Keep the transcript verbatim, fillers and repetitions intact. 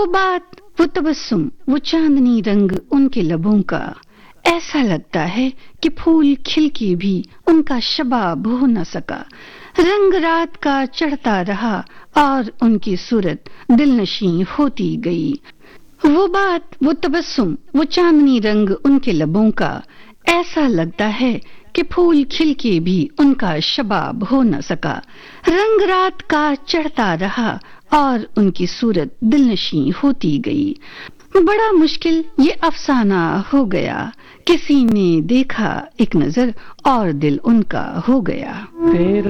वो बात, वो तबस्सुम, वो चांदनी रंग उनके लबों का, ऐसा लगता है कि फूल खिल के भी उनका शबाब हो न सका। रंग रात का चढ़ता रहा और उनकी सूरत दिलनशी होती गई। वो बात, वो तबस्सुम, वो चांदनी रंग उनके लबों का, ऐसा लगता है कि फूल खिल के भी उनका शबाब हो न सका। रंग रात का चढ़ता रहा और उनकी सूरत दिलनशी होती गई। बड़ा मुश्किल ये अफसाना हो गया, किसी ने देखा एक नजर और दिल उनका हो गया। फिर